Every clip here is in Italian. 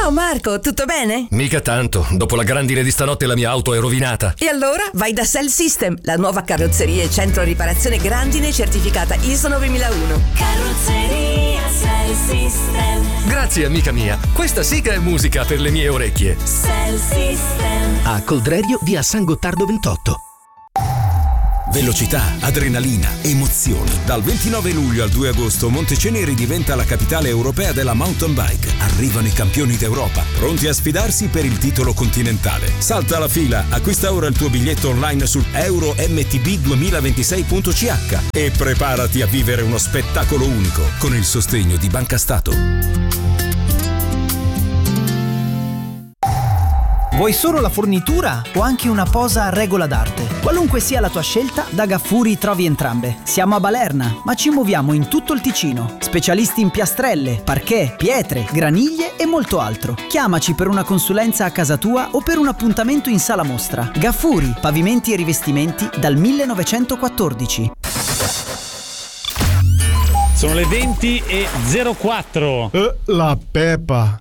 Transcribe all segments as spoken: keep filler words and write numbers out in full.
Ciao Marco, tutto bene? Mica tanto, dopo la grandine di stanotte la mia auto è rovinata. E allora vai da Cell System, la nuova carrozzeria e centro riparazione grandine certificata I S O novemilauno. Carrozzeria Cell System. Grazie amica mia, questa sì che è musica per le mie orecchie. Cell System. A Coldrerio via San Gottardo ventotto. Velocità, adrenalina, emozioni. Dal ventinove luglio al due agosto Monteceneri diventa la capitale europea della mountain bike. Arrivano i campioni d'Europa, pronti a sfidarsi per il titolo continentale. Salta la fila, acquista ora il tuo biglietto online su euro m t b duemilaventisei punto c h e preparati a vivere uno spettacolo unico con il sostegno di Banca Stato. Vuoi solo la fornitura o anche una posa a regola d'arte? Qualunque sia la tua scelta, da Gaffuri trovi entrambe. Siamo a Balerna, ma ci muoviamo in tutto il Ticino. Specialisti in piastrelle, parquet, pietre, graniglie e molto altro. Chiamaci per una consulenza a casa tua o per un appuntamento in sala mostra. Gaffuri, pavimenti e rivestimenti dal millenovecentoquattordici. Sono le venti e zero quattro. Eh, la Peppa.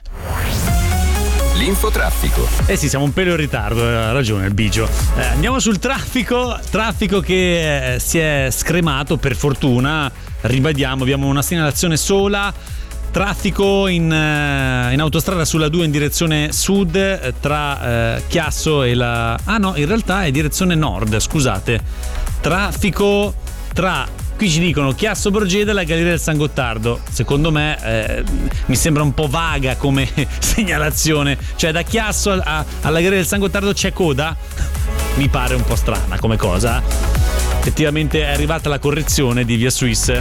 L'infotraffico. Eh sì, siamo un pelo in ritardo, ha ragione il Bigio. Eh, andiamo sul traffico, traffico che eh, si è scremato per fortuna, ribadiamo, abbiamo una segnalazione sola. Traffico in, eh, in autostrada sulla due in direzione sud eh, tra eh, Chiasso e la... Ah no, in realtà è direzione nord, scusate. Traffico tra... Qui ci dicono Chiasso Borgeda e la Galleria del San Gottardo. Secondo me eh, mi sembra un po' vaga come segnalazione. Cioè da Chiasso a, a, alla Galleria del San Gottardo c'è coda? Mi pare un po' strana come cosa. Effettivamente è arrivata la correzione di Via Suisse.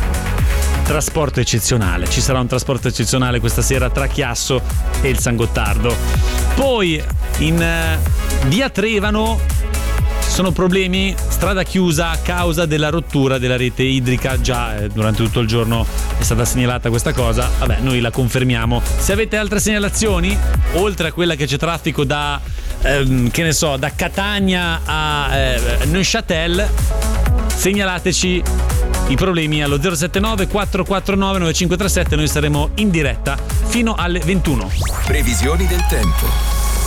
Trasporto eccezionale. Ci sarà un trasporto eccezionale questa sera tra Chiasso e il San Gottardo. Poi in eh, Via Trevano sono problemi, strada chiusa a causa della rottura della rete idrica. Già eh, durante tutto il giorno è stata segnalata questa cosa. Vabbè, noi la confermiamo. Se avete altre segnalazioni, oltre a quella che c'è traffico da ehm, che ne so, da Catania a eh, Neuchâtel, segnalateci i problemi allo zero sette nove quattro quattro nove nove cinque tre sette. Noi saremo in diretta fino alle ventuno. Previsioni del tempo.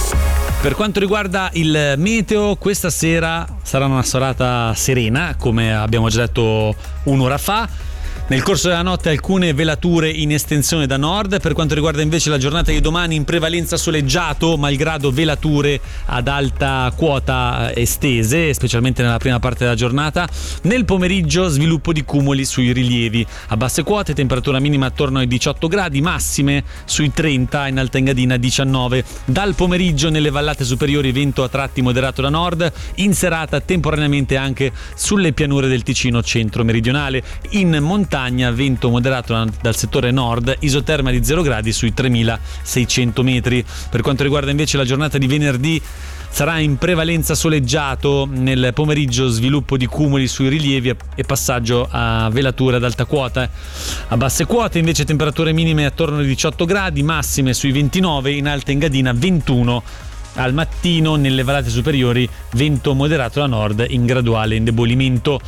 Per quanto riguarda il meteo, questa sera sarà una serata serena, come abbiamo già detto un'ora fa. Nel corso della notte alcune velature in estensione da nord. Per quanto riguarda invece la giornata di domani, in prevalenza soleggiato, malgrado velature ad alta quota estese, specialmente nella prima parte della giornata. Nel pomeriggio sviluppo di cumuli sui rilievi. A basse quote temperatura minima attorno ai diciotto gradi, massime sui trenta, in Alta Engadina diciannove. Dal pomeriggio nelle vallate superiori vento a tratti moderato da nord, in serata temporaneamente anche sulle pianure del Ticino centro-meridionale. In montagna vento moderato dal settore nord, isoterma di zero gradi sui tremilaseicento metri. Per quanto riguarda invece la giornata di venerdì, sarà in prevalenza soleggiato, nel pomeriggio sviluppo di cumuli sui rilievi e passaggio a velature ad alta quota. A basse quote invece temperature minime attorno ai diciotto gradi, massime sui ventinove, in Alta Engadina ventuno. Al mattino nelle vallate superiori vento moderato da nord in graduale indebolimento.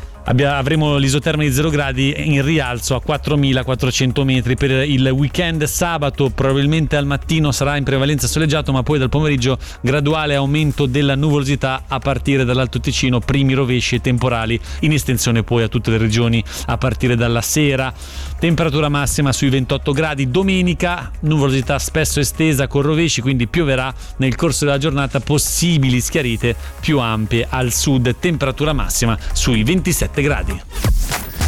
Avremo l'isoterma di zero gradi in rialzo a quattromilaquattrocento metri. Per il weekend sabato probabilmente al mattino sarà in prevalenza soleggiato, ma poi dal pomeriggio graduale aumento della nuvolosità a partire dall'Alto Ticino, primi rovesci e temporali in estensione poi a tutte le regioni a partire dalla sera. Temperatura massima sui ventotto gradi. Domenica nuvolosità spesso estesa con rovesci, quindi pioverà nel corso della giornata, possibili schiarite più ampie al sud. Temperatura massima sui ventisette gradi.